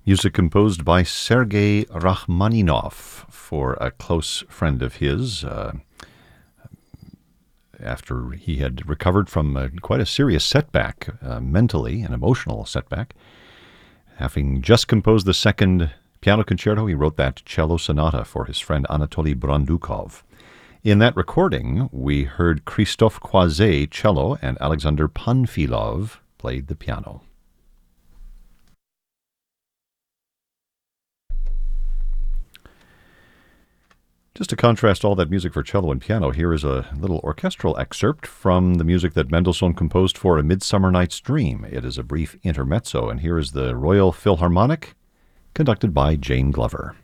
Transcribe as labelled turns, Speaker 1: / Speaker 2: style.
Speaker 1: Music composed by Sergei Rachmaninov for a close friend of his after he had recovered from quite a serious setback, mentally, an emotional setback. Having just composed the second piano concerto, he wrote that cello sonata for his friend Anatoly Brandukov. In that recording, we heard Christophe Croiset cello and Alexander Panfilov played the piano. Just to contrast all that music for cello and piano, here is a little orchestral excerpt from the music that Mendelssohn composed for A Midsummer Night's Dream. It is a brief intermezzo, and here is the Royal Philharmonic, conducted by Jane Glover.